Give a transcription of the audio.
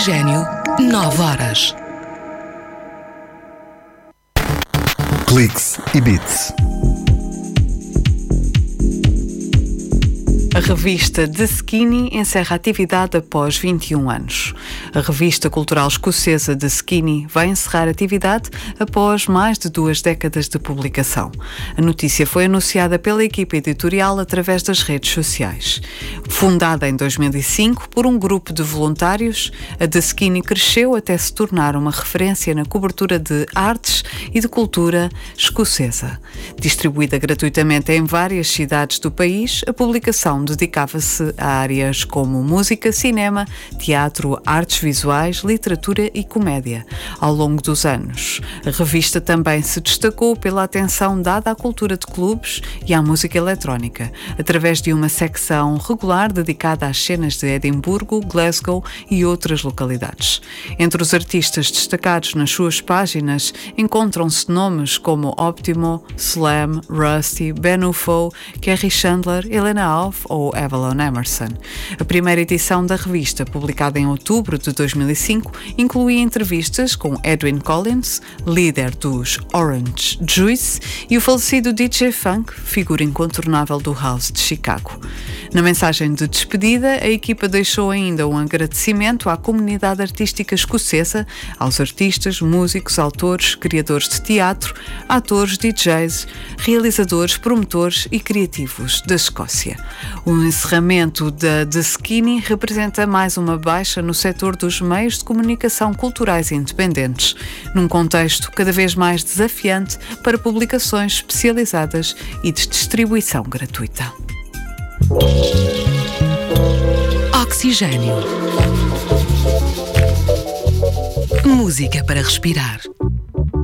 Oxigênio, 9 horas. Cliques e Beats. A revista The Skinny encerra a atividade após 21 anos. A revista cultural escocesa The Skinny vai encerrar a atividade após mais de 2 décadas de publicação. A notícia foi anunciada pela equipa editorial através das redes sociais. Fundada em 2005 por um grupo de voluntários, a The Skinny cresceu até se tornar uma referência na cobertura de artes e de cultura escocesa. Distribuída gratuitamente em várias cidades do país, a publicação dedicava-se a áreas como música, cinema, teatro, artes visuais, literatura e comédia. Ao longo dos anos, a revista também se destacou pela atenção dada à cultura de clubes e à música eletrónica, através de uma secção regular dedicada às cenas de Edimburgo, Glasgow e outras localidades. Entre os artistas destacados nas suas páginas encontram-se nomes como Optimo, Slam, Rusty, Ben Ufo, Kerry Chandler, Helena Auf ou Evelyn Emerson. A primeira edição da revista, publicada em outubro de 2005, incluía entrevistas com Edwyn Collins, líder dos Orange Juice, e o falecido DJ Funk, figura incontornável do House de Chicago. Na mensagem de despedida, a equipa deixou ainda um agradecimento à comunidade artística escocesa, aos artistas, músicos, autores, criadores de teatro, atores, DJs, realizadores, promotores e criativos da Escócia. O encerramento da The Skinny representa mais uma baixa no setor dos meios de comunicação culturais independentes, num contexto cada vez mais desafiante para publicações especializadas e de distribuição gratuita. Oxigênio. Música para respirar.